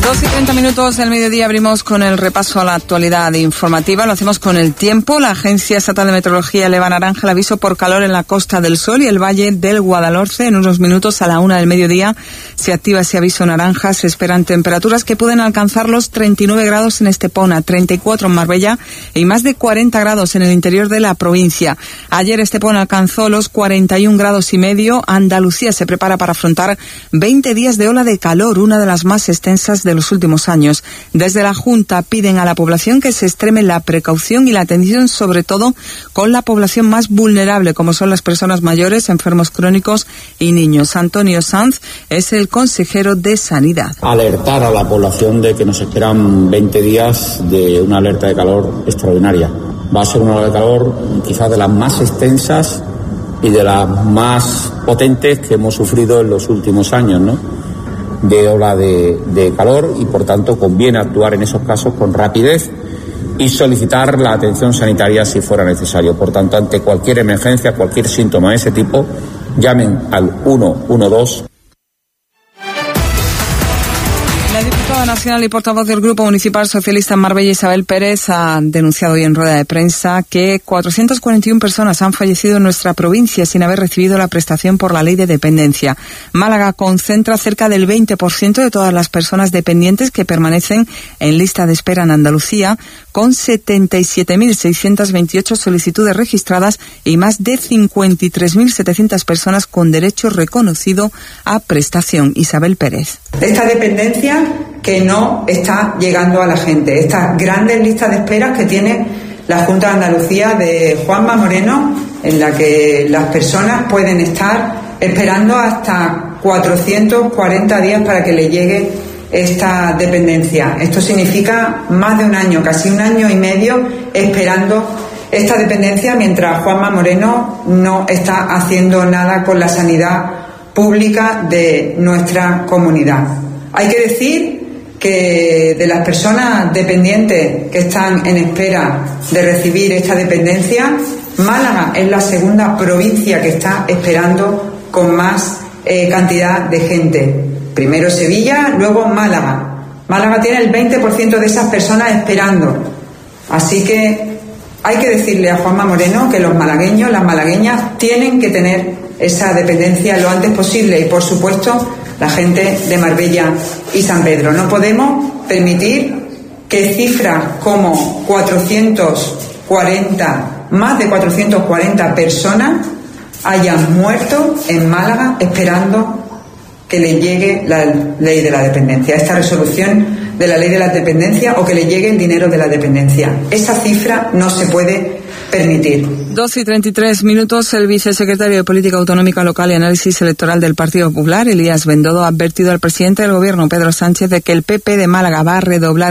2:30 del mediodía, abrimos con el repaso a la actualidad informativa. Lo hacemos con el tiempo. La Agencia Estatal de Meteorología eleva naranja el aviso por calor en la Costa del Sol y el Valle del Guadalhorce. En unos minutos, a la 1 del mediodía, se activa ese aviso naranja. Se esperan temperaturas que pueden alcanzar los 39 grados en Estepona, 34 en Marbella y más de 40 grados en el interior de la provincia. Ayer Estepona alcanzó los 41 grados y medio. Andalucía se prepara para afrontar 20 días de ola de calor, una de las más extensas de los últimos años. Desde la Junta piden a la población que se extreme la precaución y la atención, sobre todo con la población más vulnerable, como son las personas mayores, enfermos crónicos y niños. Antonio Sanz es el consejero de Sanidad. Alertar a la población de que nos esperan 20 días de una alerta de calor extraordinaria. Va a ser una ola de calor quizás de las más extensas y de las más potentes que hemos sufrido en los últimos años, ¿no? De ola de calor, y por tanto conviene actuar en esos casos con rapidez y solicitar la atención sanitaria si fuera necesario. Por tanto, ante cualquier emergencia, cualquier síntoma de ese tipo, llamen al 112. La diputada nacional y portavoz del Grupo Municipal Socialista en Marbella, Isabel Pérez, ha denunciado hoy en rueda de prensa que 441 personas han fallecido en nuestra provincia sin haber recibido la prestación por la ley de dependencia. Málaga concentra cerca del 20% de todas las personas dependientes que permanecen en lista de espera en Andalucía, con 77.628 solicitudes registradas y más de 53.700 personas con derecho reconocido a prestación. Isabel Pérez. Esta dependencia que no está llegando a la gente, estas grandes listas de esperas que tiene la Junta de Andalucía de Juanma Moreno, en la que las personas pueden estar esperando hasta 440 días para que le llegue esta dependencia. Esto significa más de un año, casi un año y medio esperando esta dependencia, mientras Juanma Moreno no está haciendo nada con la sanidad pública de nuestra comunidad. Hay que decir que de las personas dependientes que están en espera de recibir esta dependencia, Málaga es la segunda provincia que está esperando con más cantidad de gente. Primero Sevilla, luego Málaga. Málaga tiene el 20% de esas personas esperando. Así que hay que decirle a Juanma Moreno que los malagueños, las malagueñas, tienen que tener esa dependencia lo antes posible, y por supuesto la gente de Marbella y San Pedro. No podemos permitir que cifras como más de 440 personas hayan muerto en Málaga esperando que le llegue la ley de la dependencia, esta resolución de la ley de la dependencia, o que le llegue el dinero de la dependencia. Esa cifra no se puede permitir. 2:33. El vicesecretario de Política Autonómica Local y Análisis Electoral del Partido Popular, Elías Bendodo, ha advertido al presidente del Gobierno, Pedro Sánchez, de que el PP de Málaga va a redoblar